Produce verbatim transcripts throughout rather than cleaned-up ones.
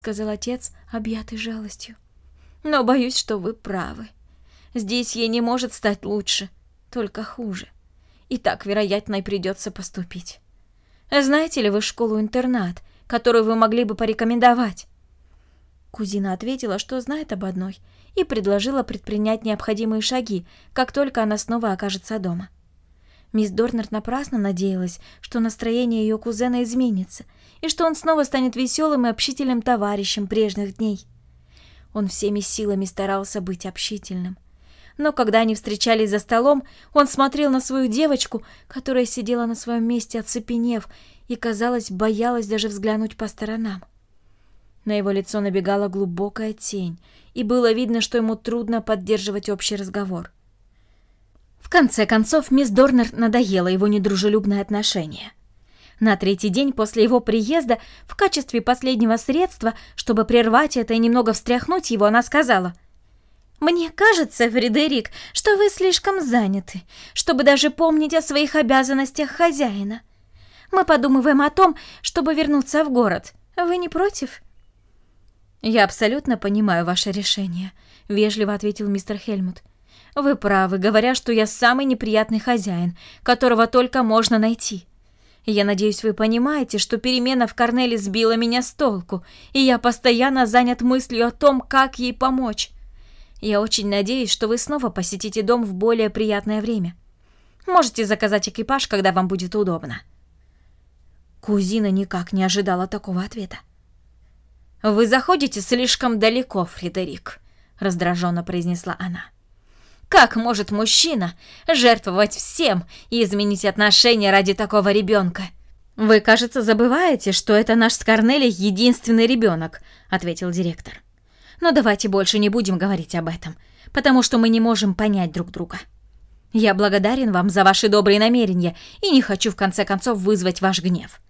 — сказал отец, объятый жалостью. «Но боюсь, что вы правы. Здесь ей не может стать лучше, только хуже. И так, вероятно, и придется поступить. Знаете ли вы школу-интернат, которую вы могли бы порекомендовать?» Кузина ответила, что знает об одной, и предложила предпринять необходимые шаги, как только она снова окажется дома. Мисс Дорнер напрасно надеялась, что настроение ее кузена изменится, и что он снова станет веселым и общительным товарищем прежних дней. Он всеми силами старался быть общительным. Но когда они встречались за столом, он смотрел на свою девочку, которая сидела на своем месте, оцепенев, и, казалось, боялась даже взглянуть по сторонам. На его лицо набегала глубокая тень, и было видно, что ему трудно поддерживать общий разговор. В конце концов, мисс Дорнер надоело его недружелюбное отношение. На третий день после его приезда, в качестве последнего средства, чтобы прервать это и немного встряхнуть его, она сказала: «Мне кажется, Фредерик, что вы слишком заняты, чтобы даже помнить о своих обязанностях хозяина. Мы подумываем о том, чтобы вернуться в город. Вы не против?» «Я абсолютно понимаю ваше решение», — вежливо ответил мистер Хельмут. «Вы правы, говоря, что я самый неприятный хозяин, которого только можно найти. Я надеюсь, вы понимаете, что перемена в Корнеле сбила меня с толку, и я постоянно занят мыслью о том, как ей помочь. Я очень надеюсь, что вы снова посетите дом в более приятное время. Можете заказать экипаж, когда вам будет удобно». Кузина никак не ожидала такого ответа. «Вы заходите слишком далеко, Фредерик», — раздраженно произнесла она. «Как может мужчина жертвовать всем и изменить отношения ради такого ребенка?» «Вы, кажется, забываете, что это наш с Корнелией единственный ребенок», — ответил директор. «Но давайте больше не будем говорить об этом, потому что мы не можем понять друг друга. Я благодарен вам за ваши добрые намерения и не хочу в конце концов вызвать ваш гнев».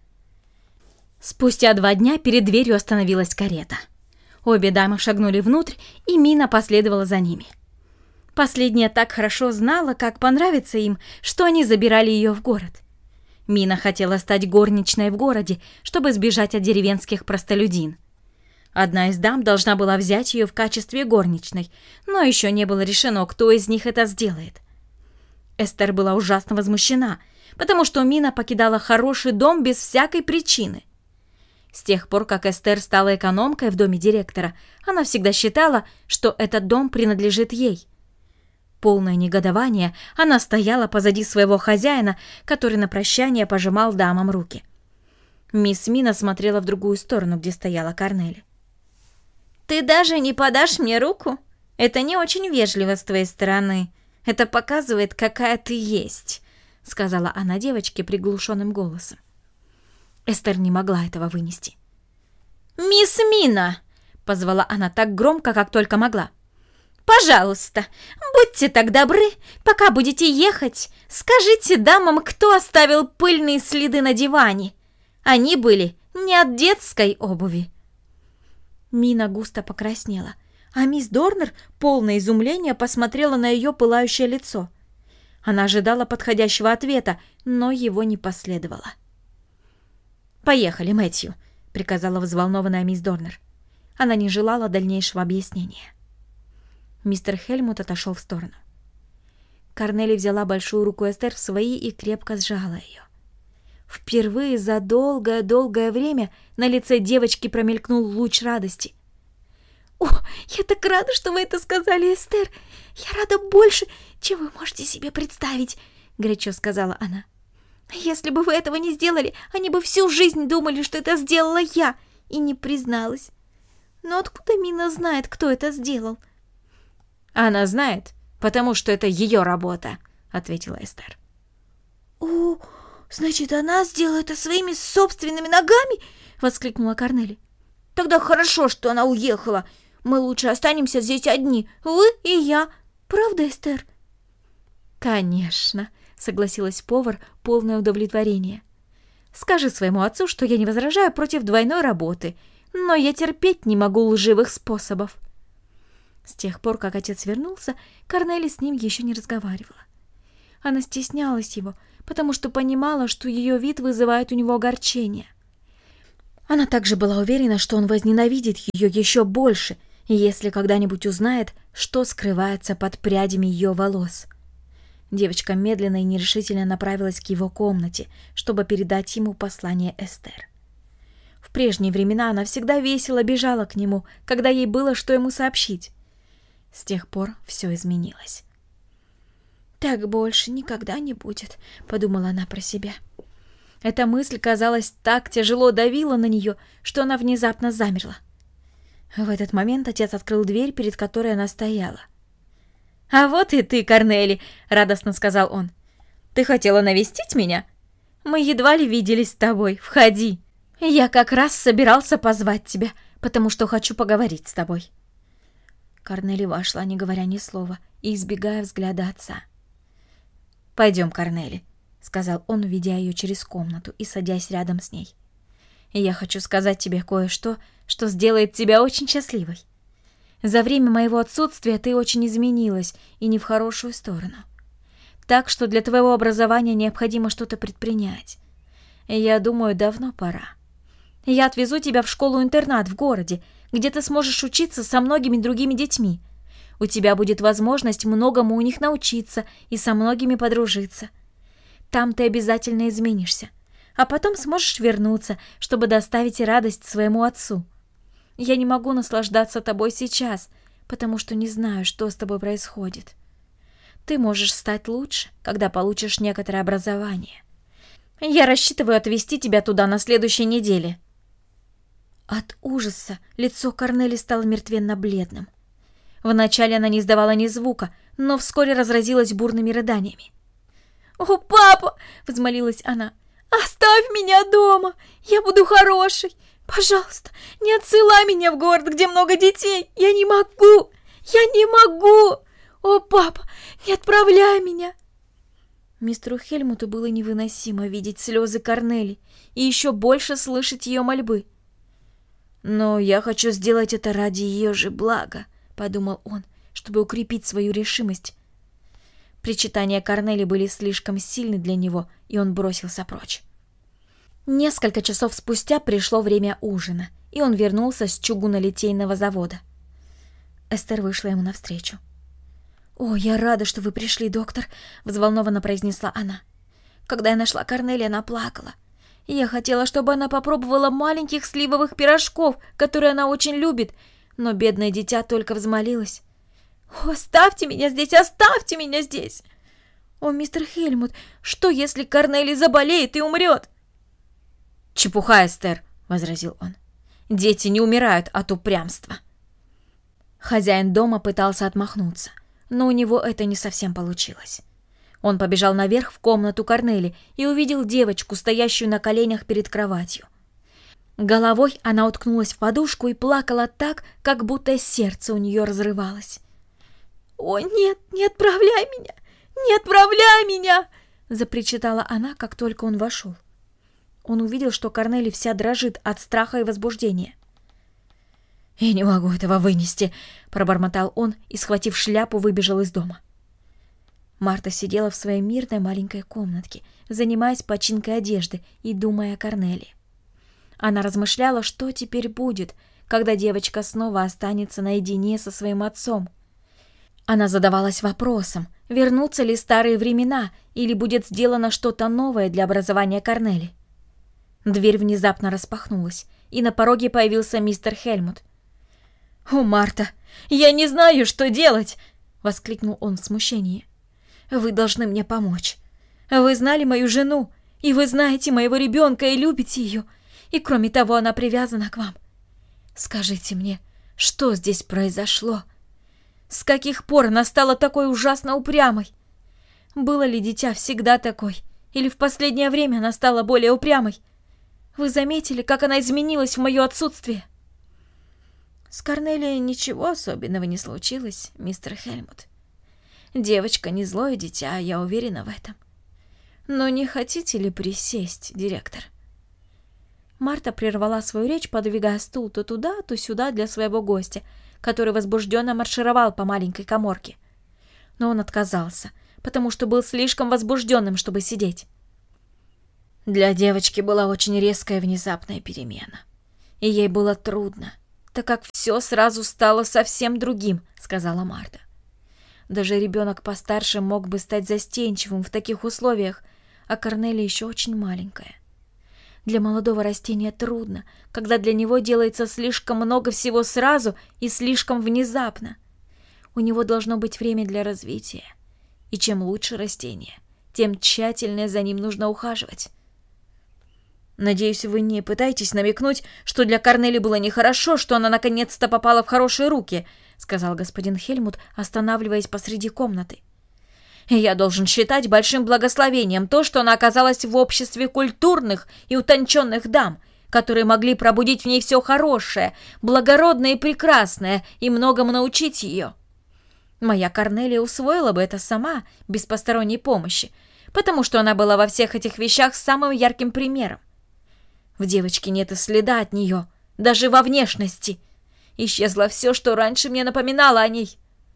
Спустя два дня перед дверью остановилась карета. Обе дамы шагнули внутрь, и Мина последовала за ними. Последняя так хорошо знала, как понравится им, что они забирали ее в город. Мина хотела стать горничной в городе, чтобы сбежать от деревенских простолюдин. Одна из дам должна была взять ее в качестве горничной, но еще не было решено, кто из них это сделает. Эстер была ужасно возмущена, потому что Мина покидала хороший дом без всякой причины. С тех пор, как Эстер стала экономкой в доме директора, она всегда считала, что этот дом принадлежит ей. Полное негодование, она стояла позади своего хозяина, который на прощание пожимал дамам руки. Мисс Мина смотрела в другую сторону, где стояла Корнели. «Ты даже не подашь мне руку? Это не очень вежливо с твоей стороны. Это показывает, какая ты есть», — сказала она девочке приглушенным голосом. Эстер не могла этого вынести. «Мисс Мина!» — позвала она так громко, как только могла. «Пожалуйста, будьте так добры, пока будете ехать, скажите дамам, кто оставил пыльные следы на диване. Они были не от детской обуви». Мина густо покраснела, а мисс Дорнер, полное изумления, посмотрела на ее пылающее лицо. Она ожидала подходящего ответа, но его не последовало. «Поехали, Мэтью», — приказала взволнованная мисс Дорнер. Она не желала дальнейшего объяснения. Мистер Хельмут отошел в сторону. Корнели взяла большую руку Эстер в свои и крепко сжала ее. Впервые за долгое-долгое время на лице девочки промелькнул луч радости. «О, я так рада, что вы это сказали, Эстер! Я рада больше, чем вы можете себе представить!» — горячо сказала она. «Если бы вы этого не сделали, они бы всю жизнь думали, что это сделала я, и не призналась. Но откуда Мина знает, кто это сделал?» «Она знает, потому что это ее работа», — ответила Эстер. «О, значит, она сделала это своими собственными ногами?» — воскликнула Корнели. «Тогда хорошо, что она уехала. Мы лучше останемся здесь одни, вы и я. Правда, Эстер?» «Конечно», — согласилась повар, полное удовлетворение. «Скажи своему отцу, что я не возражаю против двойной работы, но я терпеть не могу лживых способов». С тех пор, как отец вернулся, Корнели с ним еще не разговаривала. Она стеснялась его, потому что понимала, что ее вид вызывает у него огорчение. Она также была уверена, что он возненавидит ее еще больше, если когда-нибудь узнает, что скрывается под прядями ее волос. Девочка медленно и нерешительно направилась к его комнате, чтобы передать ему послание Эстер. В прежние времена она всегда весело бежала к нему, когда ей было что ему сообщить. С тех пор все изменилось. «Так больше никогда не будет», — подумала она про себя. Эта мысль, казалось, так тяжело давила на нее, что она внезапно замерла. В этот момент отец открыл дверь, перед которой она стояла. «А вот и ты, Корнели!» — радостно сказал он. «Ты хотела навестить меня? Мы едва ли виделись с тобой. Входи. Я как раз собирался позвать тебя, потому что хочу поговорить с тобой». Корнели вошла, не говоря ни слова, и избегая взгляда отца. «Пойдем, Корнели», — сказал он, ведя ее через комнату и садясь рядом с ней. «Я хочу сказать тебе кое-что, что сделает тебя очень счастливой. За время моего отсутствия ты очень изменилась, и не в хорошую сторону. Так что для твоего образования необходимо что-то предпринять. Я думаю, давно пора. Я отвезу тебя в школу-интернат в городе, где ты сможешь учиться со многими другими детьми. У тебя будет возможность многому у них научиться и со многими подружиться. Там ты обязательно изменишься, а потом сможешь вернуться, чтобы доставить радость своему отцу. Я не могу наслаждаться тобой сейчас, потому что не знаю, что с тобой происходит. Ты можешь стать лучше, когда получишь некоторое образование. Я рассчитываю отвезти тебя туда на следующей неделе». От ужаса лицо Корнели стало мертвенно-бледным. Вначале она не издавала ни звука, но вскоре разразилась бурными рыданиями. «О, папа!» — взмолилась она. «Оставь меня дома! Я буду хорошей! Пожалуйста, не отсылай меня в город, где много детей! Я не могу! Я не могу! О, папа, не отправляй меня!» Мистеру Хельмуту было невыносимо видеть слезы Корнели и еще больше слышать ее мольбы. «Но я хочу сделать это ради ее же блага», — подумал он, чтобы укрепить свою решимость. Причитания Корнели были слишком сильны для него, и он бросился прочь. Несколько часов спустя пришло время ужина, и он вернулся с чугунолитейного завода. Эстер вышла ему навстречу. «О, я рада, что вы пришли, доктор», — взволнованно произнесла она. «Когда я нашла Корнели, она плакала. Я хотела, чтобы она попробовала маленьких сливовых пирожков, которые она очень любит, но бедное дитя только взмолилось. «О, оставьте меня здесь, оставьте меня здесь!» «О, мистер Хельмут, что если Корнели заболеет и умрет?» «Чепуха, Эстер», — возразил он. «Дети не умирают от упрямства». Хозяин дома пытался отмахнуться, но у него это не совсем получилось. Он побежал наверх в комнату Корнели и увидел девочку, стоящую на коленях перед кроватью. Головой она уткнулась в подушку и плакала так, как будто сердце у нее разрывалось. «О, нет, не отправляй меня! Не отправляй меня!» — запричитала она, как только он вошел. Он увидел, что Корнели вся дрожит от страха и возбуждения. «Я не могу этого вынести», — пробормотал он и, схватив шляпу, выбежал из дома. Марта сидела в своей мирной маленькой комнатке, занимаясь починкой одежды и думая о Корнели. Она размышляла, что теперь будет, когда девочка снова останется наедине со своим отцом. Она задавалась вопросом, вернутся ли старые времена или будет сделано что-то новое для образования Корнели. Дверь внезапно распахнулась, и на пороге появился мистер Хельмут. «О, Марта, я не знаю, что делать!» — воскликнул он в смущении. «Вы должны мне помочь. Вы знали мою жену, и вы знаете моего ребенка и любите ее, и кроме того она привязана к вам. Скажите мне, что здесь произошло? С каких пор она стала такой ужасно упрямой? Было ли дитя всегда такой, или в последнее время она стала более упрямой? Вы заметили, как она изменилась в мое отсутствие?» «С Корнелией ничего особенного не случилось, мистер Хельмут. Девочка не злое дитя, я уверена в этом. Но не хотите ли присесть, директор?» Марта прервала свою речь, подвигая стул то туда, то сюда для своего гостя, который возбужденно маршировал по маленькой каморке. Но он отказался, потому что был слишком возбужденным, чтобы сидеть. Для девочки была очень резкая внезапная перемена. И ей было трудно, так как все сразу стало совсем другим, сказала Марта. Даже ребенок постарше мог бы стать застенчивым в таких условиях, а Корнелия еще очень маленькая. Для молодого растения трудно, когда для него делается слишком много всего сразу и слишком внезапно. У него должно быть время для развития. И чем лучше растение, тем тщательнее за ним нужно ухаживать. Надеюсь, вы не пытаетесь намекнуть, что для Корнели было нехорошо, что она наконец-то попала в хорошие руки, сказал господин Хельмут, останавливаясь посреди комнаты. Я должен считать большим благословением то, что она оказалась в обществе культурных и утонченных дам, которые могли пробудить в ней все хорошее, благородное и прекрасное, и многому научить ее. Моя Корнелия усвоила бы это сама, без посторонней помощи, потому что она была во всех этих вещах самым ярким примером. В девочке нет и следа от нее, даже во внешности. Исчезло все, что раньше мне напоминало о ней.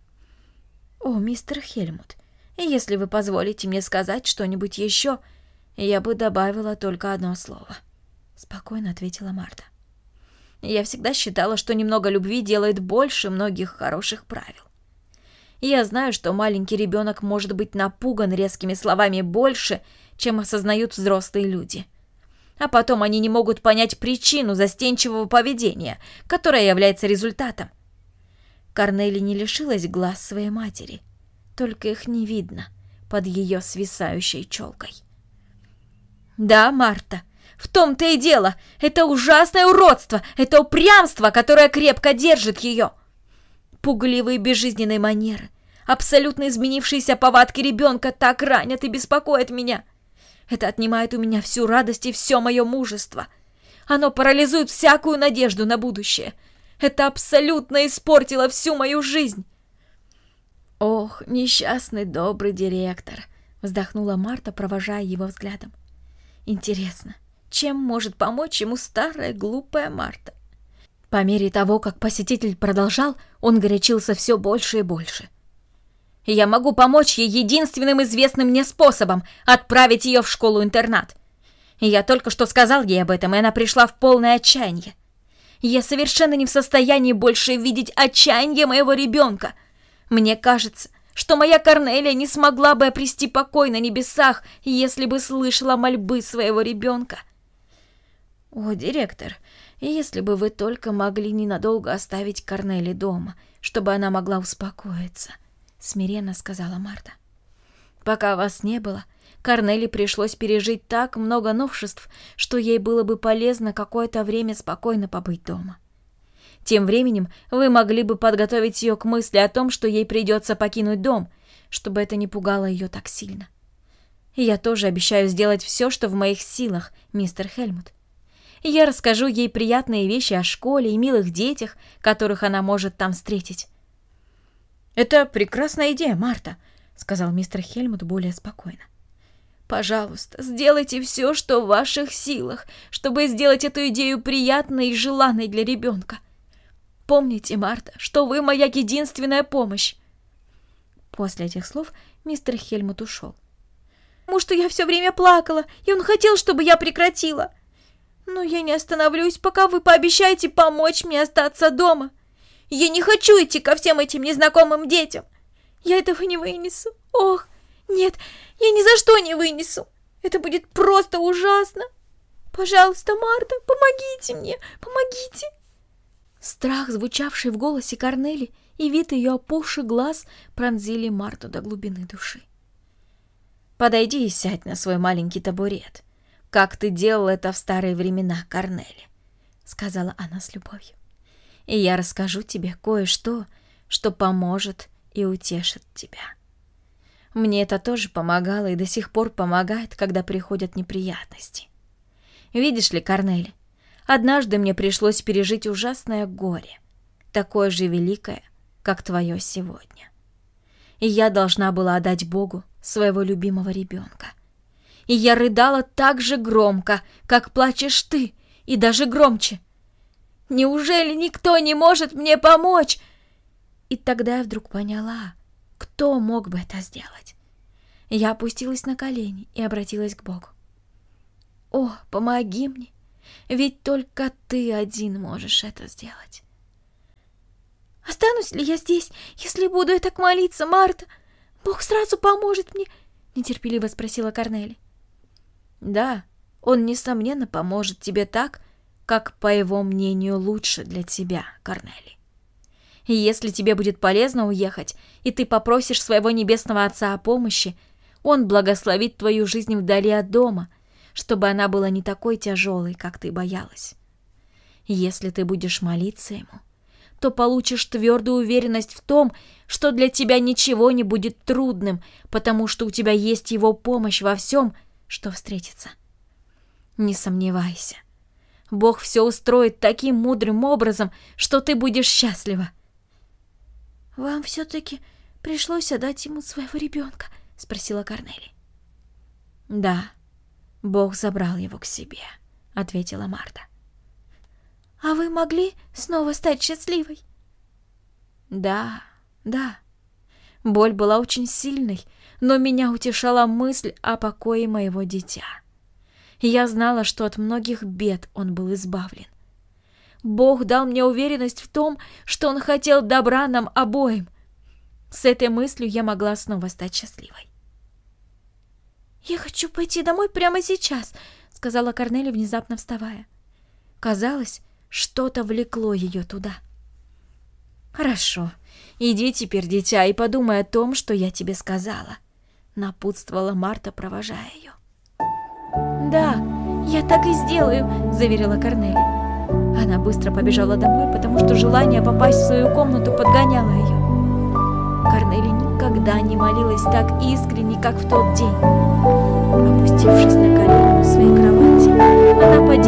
О, мистер Хельмут, если вы позволите мне сказать что-нибудь еще, я бы добавила только одно слово. Спокойно ответила Марта. Я всегда считала, что немного любви делает больше многих хороших правил. Я знаю, что маленький ребенок может быть напуган резкими словами больше, чем осознают взрослые люди. А потом они не могут понять причину застенчивого поведения, которое является результатом. Корнели не лишилась глаз своей матери, только их не видно под ее свисающей челкой. Да, Марта, в том-то и дело. Это ужасное уродство, это упрямство, которое крепко держит ее. Пугливые безжизненные манеры, абсолютно изменившиеся повадки ребенка так ранят и беспокоят меня. Это отнимает у меня всю радость и все мое мужество. Оно парализует всякую надежду на будущее. Это абсолютно испортило всю мою жизнь. Ох, несчастный добрый директор, вздохнула Марта, провожая его взглядом. Интересно, чем может помочь ему старая глупая Марта? По мере того, как посетитель продолжал, он горячился все больше и больше. Я могу помочь ей единственным известным мне способом — отправить ее в школу-интернат. Я только что сказал ей об этом, и она пришла в полное отчаяние. Я совершенно не в состоянии больше видеть отчаяние моего ребенка. Мне кажется, что моя Корнелия не смогла бы обрести покой на небесах, если бы слышала мольбы своего ребенка. О, директор, если бы вы только могли ненадолго оставить Корнели дома, чтобы она могла успокоиться, — смиренно сказала Марта. Пока вас не было, Корнели пришлось пережить так много новшеств, что ей было бы полезно какое-то время спокойно побыть дома. Тем временем вы могли бы подготовить ее к мысли о том, что ей придется покинуть дом, чтобы это не пугало ее так сильно. И я тоже обещаю сделать все, что в моих силах, мистер Хельмут. Я расскажу ей приятные вещи о школе и милых детях, которых она может там встретить. «Это прекрасная идея, Марта», — сказал мистер Хельмут более спокойно. «Пожалуйста, сделайте все, что в ваших силах, чтобы сделать эту идею приятной и желанной для ребенка. Помните, Марта, что вы моя единственная помощь». После этих слов мистер Хельмут ушел. «Потому что я все время плакала, и он хотел, чтобы я прекратила. Но я не остановлюсь, пока вы пообещаете помочь мне остаться дома. Я не хочу идти ко всем этим незнакомым детям. Я этого не вынесу. Ох, нет, я ни за что не вынесу. Это будет просто ужасно. Пожалуйста, Марта, помогите мне, помогите». Страх, звучавший в голосе Корнели, и вид ее опухших глаз пронзили Марту до глубины души. «Подойди и сядь на свой маленький табурет, как ты делал это в старые времена, Корнели», — сказала она с любовью. «И я расскажу тебе кое-что, что поможет и утешит тебя. Мне это тоже помогало и до сих пор помогает, когда приходят неприятности. Видишь ли, Корнели, однажды мне пришлось пережить ужасное горе, такое же великое, как твое сегодня. И я должна была отдать Богу своего любимого ребенка. И я рыдала так же громко, как плачешь ты, и даже громче. Неужели никто не может мне помочь?» И тогда я вдруг поняла, кто мог бы это сделать. Я опустилась на колени и обратилась к Богу. «О, помоги мне! Ведь только ты один можешь это сделать. Останусь ли я здесь, если буду я так молиться, Марта? Бог сразу поможет мне, нетерпеливо спросила Корнели. Да, он, несомненно, поможет тебе так, как, по его мнению, лучше для тебя, Корнели. И если тебе будет полезно уехать, и ты попросишь своего небесного Отца о помощи, он благословит твою жизнь вдали от дома, чтобы она была не такой тяжелой, как ты боялась. Если ты будешь молиться ему, то получишь твердую уверенность в том, что для тебя ничего не будет трудным, потому что у тебя есть его помощь во всем, что встретится. Не сомневайся. Бог все устроит таким мудрым образом, что ты будешь счастлива. «Вам все-таки пришлось отдать ему своего ребенка?» — спросила Корнели. «Да, Бог забрал его к себе», — ответила Марта. «А вы могли снова стать счастливой?» «Да, да. Боль была очень сильной, но меня утешала мысль о покое моего дитя. Я знала, что от многих бед он был избавлен. Бог дал мне уверенность в том, что он хотел добра нам обоим. С этой мыслью я могла снова стать счастливой». «Я хочу пойти домой прямо сейчас», — сказала Корнели, внезапно вставая. Казалось, что-то влекло ее туда. «Хорошо, иди теперь, дитя, и подумай о том, что я тебе сказала», — напутствовала Марта, провожая ее. «Да, я так и сделаю», — заверила Корнели. Она быстро побежала домой, потому что желание попасть в свою комнату подгоняло ее. Корнели никогда не молилась так искренне, как в тот день. Опустившись на колени у своей кровати, она поделилась